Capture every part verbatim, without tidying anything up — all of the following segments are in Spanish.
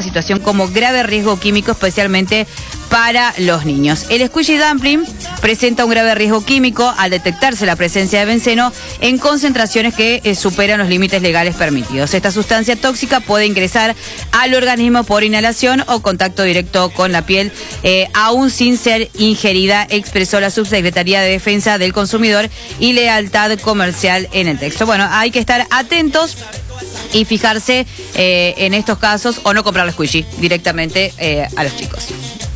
situación como grave riesgo químico, especialmente para los niños. El squishy dumpling presenta un grave riesgo químico al detectarse la presencia de benceno en concentraciones que eh, superan los límites legales permitidos. Esta sustancia tóxica puede ingresar al organismo por inhalación o contacto directo con la piel, eh, aún sin ser ingerida, expresó la Subsecretaría de Defensa del Consumidor y Lealtad Comercial en el texto. Bueno, hay que estar atentos y fijarse eh, en estos casos, o no comprar el squishy directamente eh, a los chicos.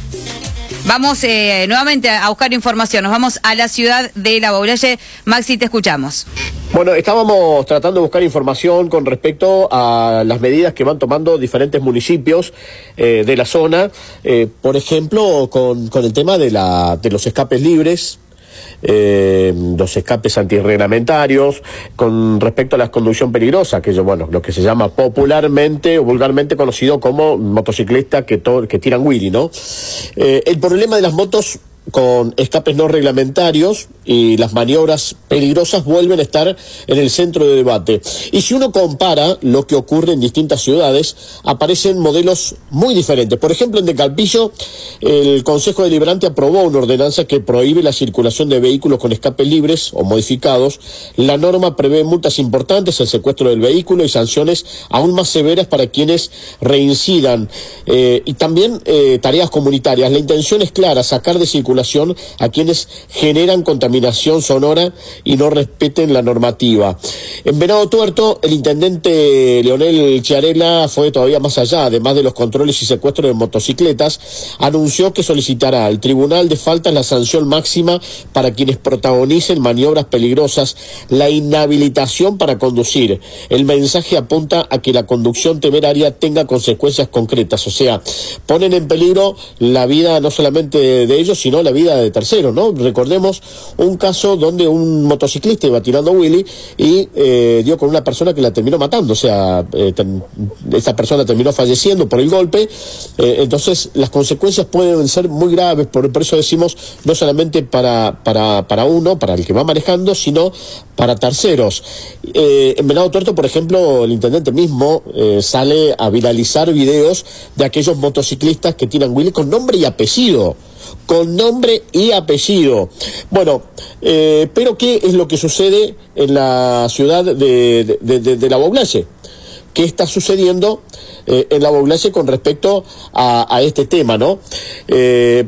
Vamos eh, nuevamente a buscar información. Nos vamos a la ciudad de La Baulalle. Maxi, te escuchamos. Bueno, estábamos tratando de buscar información con respecto a las medidas que van tomando diferentes municipios eh, de la zona. Eh, por ejemplo, con, con el tema de, la, de los escapes libres. Eh, los escapes antirreglamentarios, con respecto a la conducción peligrosa, aquello, bueno, lo que se llama popularmente o vulgarmente conocido como motociclistas que, to que tiran wheelie, ¿no? Eh, el problema de las motos con escapes no reglamentarios y las maniobras peligrosas vuelven a estar en el centro de debate. Y si uno compara lo que ocurre en distintas ciudades, aparecen modelos muy diferentes. Por ejemplo, en Decalpillo, el Consejo Deliberante aprobó una ordenanza que prohíbe la circulación de vehículos con escapes libres o modificados. La norma prevé multas importantes, el secuestro del vehículo y sanciones aún más severas para quienes reincidan. Eh, y también eh, tareas comunitarias. La intención es clara, sacar de circulación a quienes generan contaminación sonora y no respeten la normativa. En Venado Tuerto, el intendente Leonel Chiarella fue todavía más allá. Además de los controles y secuestros de motocicletas, anunció que solicitará al Tribunal de Faltas la sanción máxima para quienes protagonicen maniobras peligrosas, la inhabilitación para conducir. El mensaje apunta a que la conducción temeraria tenga consecuencias concretas, o sea, ponen en peligro la vida no solamente de ellos, sino la vida de terceros, ¿no? Recordemos un caso donde un motociclista iba tirando wheelie y eh, dio con una persona que la terminó matando, o sea, eh, esta persona terminó falleciendo por el golpe. Eh, entonces las consecuencias pueden ser muy graves, por, por eso decimos no solamente para, para, para uno, para el que va manejando, sino para terceros. Eh, en Venado Tuerto, por ejemplo, el intendente mismo eh, sale a viralizar videos de aquellos motociclistas que tiran wheelie con nombre y apellido. Con nombre y apellido. Bueno, eh, pero ¿qué es lo que sucede en la ciudad de, de, de, de La Baulalle? ¿Qué está sucediendo eh, en La Baulalle con respecto a, a este tema, no? Eh,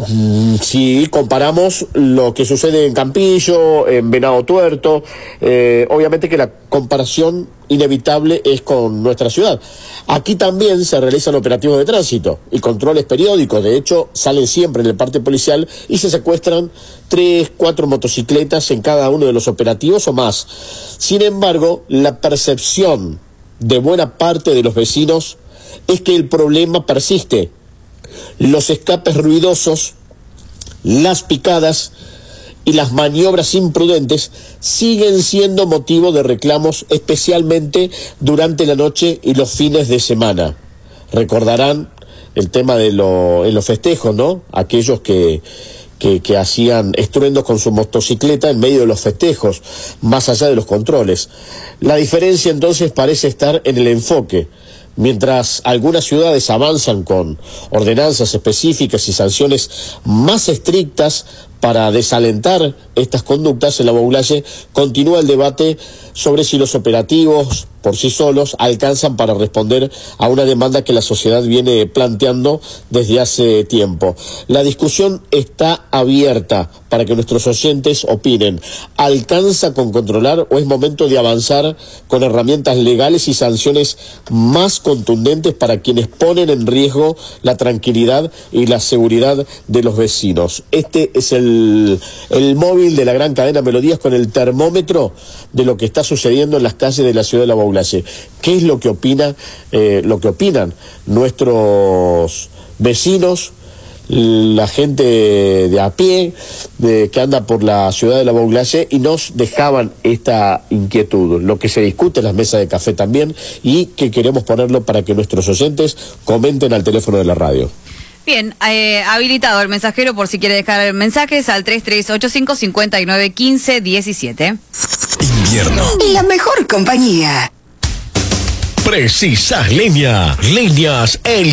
Si comparamos lo que sucede en Campillo, en Venado Tuerto, eh, obviamente que la comparación inevitable es con nuestra ciudad. Aquí también se realizan operativos de tránsito y controles periódicos. De hecho, salen siempre en el parte policial y se secuestran tres, cuatro motocicletas en cada uno de los operativos o más. Sin embargo, la percepción de buena parte de los vecinos es que el problema persiste. Los escapes ruidosos, las picadas y las maniobras imprudentes siguen siendo motivo de reclamos, especialmente durante la noche y los fines de semana. Recordarán el tema de lo, en los festejos, ¿no? Aquellos que, que, que hacían estruendos con su motocicleta en medio de los festejos, más allá de los controles. La diferencia entonces parece estar en el enfoque. Mientras algunas ciudades avanzan con ordenanzas específicas y sanciones más estrictas para desalentar estas conductas, en La Baulalle continúa el debate sobre si los operativos por sí solos alcanzan para responder a una demanda que la sociedad viene planteando desde hace tiempo. La discusión está abierta para que nuestros oyentes opinen. ¿Alcanza con controlar o es momento de avanzar con herramientas legales y sanciones más contundentes para quienes ponen en riesgo la tranquilidad y la seguridad de los vecinos? Este es el, el móvil de la gran cadena Melodías con el termómetro de lo que está sucediendo en las calles de la ciudad de La Baulalle. ¿Qué es lo que opina, eh, lo que opinan nuestros vecinos, la gente de a pie de, que anda por la ciudad de La Baulalle? Y nos dejaban esta inquietud, lo que se discute en las mesas de café también, y que queremos ponerlo para que nuestros oyentes comenten al teléfono de la radio. Bien, eh, habilitado el mensajero por si quiere dejar mensajes al tres tres ocho cinco, cinco nueve uno cinco uno siete. Invierno. La mejor compañía. Precisas leña. Leñas El